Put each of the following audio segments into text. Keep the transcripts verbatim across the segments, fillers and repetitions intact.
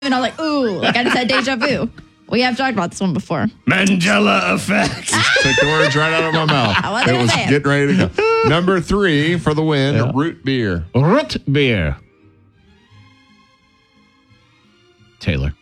And I'm like, ooh, like I just had deja vu. We have talked about this one before. Mandela effect. Took the words right out of my mouth. I wasn't It was saying. getting ready to go. Number three for the win, Yeah. root beer. Root beer. Taylor.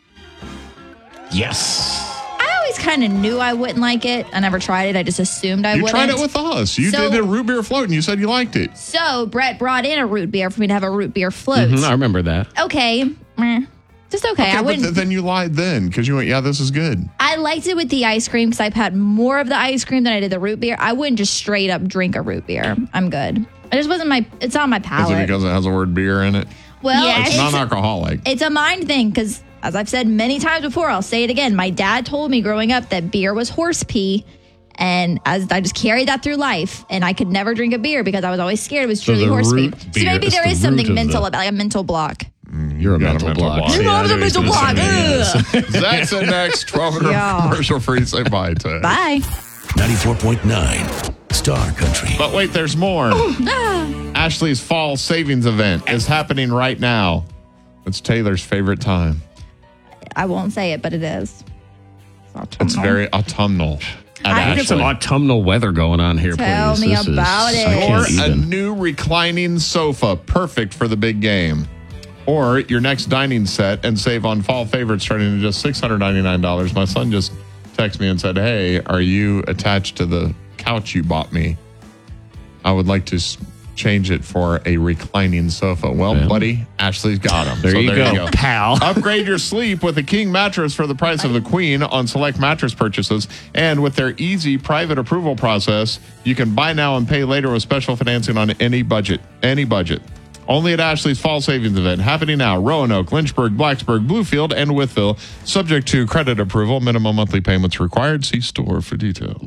Yes. I always kind of knew I wouldn't like it. I never tried it. I just assumed I You wouldn't. tried it with us. You So- did a root beer float and you said you liked it. So Brett brought in a root beer for me to have a root beer float. Mhm, I remember that. Okay. meh, Just okay. Okay, I but wouldn't. th- then you lied then because you went, yeah, this is good. I liked it with the ice cream because I've had more of the ice cream than I did the root beer. I wouldn't just straight up drink a root beer. I'm good. It just wasn't my. It's on my Is it palate. because it has the word beer in it? Well, Yeah, It's it's, non-alcoholic. it's a mind thing because, as I've said many times before, I'll say it again. My dad told me growing up that beer was horse pee. And as I just carried that through life, and I could never drink a beer because I was always scared it was So truly the horse pee. root So beer maybe is there the is root something of mental the- about, like a mental block. You're a got a mental, mental block. block. You know, I was a mental block. Ugh. Zach's in next. twelve hundred Yeah. commercial free. Say bye to it. Bye. ninety-four point nine Star Country. But wait, there's more. Ashley's fall savings event is happening right now. It's Taylor's favorite time. I won't say it, but it is. It's, It's very autumnal. At I- Get some Ashley. autumnal weather going on here, Tell please. me This is- about it. I Or can't a even. new reclining sofa, perfect for the big game. Or your next dining set and save on fall favorites starting at just six hundred ninety-nine dollars. My son just texted me and said, hey, are you attached to the couch you bought me? I would like to s- change it for a reclining sofa. Well, Well, buddy, Ashley's got them. There, so you, there go, pal. Upgrade your sleep with a king mattress for the price of the queen on select mattress purchases. And with their easy private approval process, you can buy now and pay later with special financing on any budget. Any budget. Only at Ashley's Fall Savings Event, happening now. Roanoke, Lynchburg, Blacksburg, Bluefield, and Wytheville. Subject to credit approval. Minimum monthly payments required. See store for details.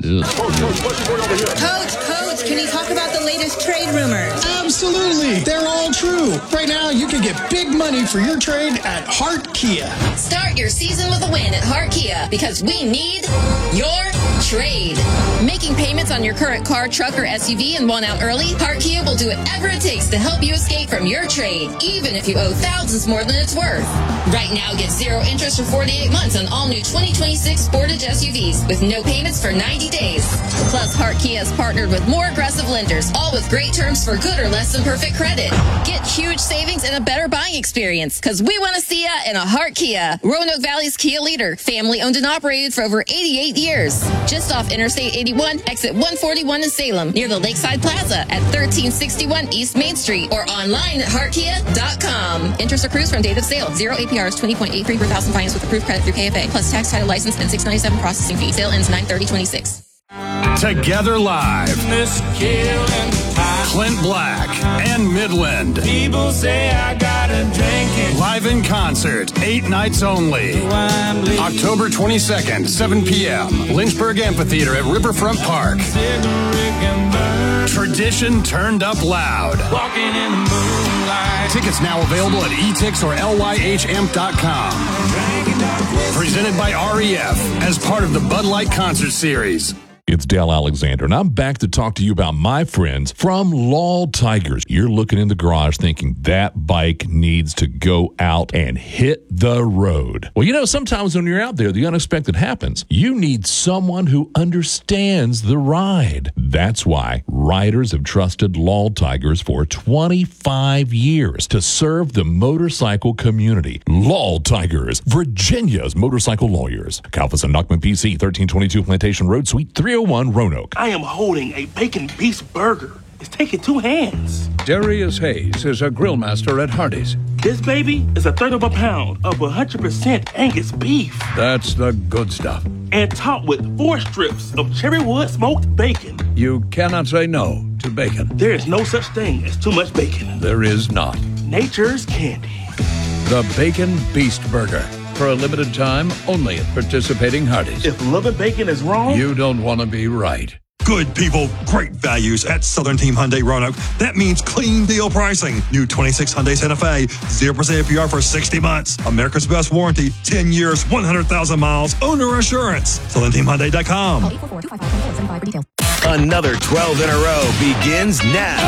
Coach, Coach, can you talk about the latest trade rumors? Absolutely. They're all true. Right now, you can get big money for your trade at Hart Kia. Start your season with a win at Hart Kia because we need your trade. Making payments on your current car, truck, or S U V and want out early? Hart Kia will do whatever it takes to help you escape from your trade, even if you owe thousands more than it's worth. Right now, get zero interest for forty-eight months on all new twenty twenty-six Sportage S U Vs with no payments for ninety days. Plus, Hart Kia has partnered with more aggressive lenders, all with great terms for good or less than perfect credit. Get huge savings and a better buying experience because we want to see ya in a Hart Kia. Roanoke Valley's Kia leader, family owned and operated for over eighty-eight years. Just off Interstate eighty-one, exit one forty-one in Salem, near the Lakeside Plaza at thirteen sixty-one East Main Street or online at heart kia dot com. Interest accrues from date of sale. Zero A P R is twenty point eight three per thousand finance with approved credit through K F A. Plus tax, title, license, and six ninety-seven processing fee. Sale ends nine thirty twenty-six. Together live. Clint Black and Midland. People say I gotta drink it. Live in concert, eight nights only. October twenty-second, seven p.m. Lynchburg Amphitheater at Riverfront Park. Tradition turned up loud. Walking in the moonlight. Tickets now available at e tix or l y h amp dot com. Presented by R E F as part of the Bud Light Concert Series. It's Dale Alexander, and I'm back to talk to you about my friends from Law Tigers. You're looking in the garage thinking that bike needs to go out and hit the road. Well, you know, sometimes when you're out there, the unexpected happens. You need someone who understands the ride. That's why riders have trusted Law Tigers for twenty-five years to serve the motorcycle community. Law Tigers, Virginia's motorcycle lawyers. Calvis and Knockman P C, thirteen twenty-two Plantation Road, Suite three oh one, Roanoke. I am holding a bacon beast burger. It's taking two hands. Darius Hayes is a grill master at Hardee's. This baby is a third of a pound of one hundred percent Angus beef. That's the good stuff. And topped with four strips of cherry wood smoked bacon. You cannot say no to bacon. There is no such thing as too much bacon. There is not. Nature's candy. The Bacon Beast Burger. For a limited time, only at participating Hardee's. If loving bacon is wrong, you don't want to be right. Good people, great values at Southern Team Hyundai Roanoke. That means clean deal pricing. New twenty-six Hyundai Santa Fe, zero percent A P R for sixty months. America's best warranty, ten years, one hundred thousand miles, owner assurance. Southern Team Hyundai dot com. Another twelve in a row begins now.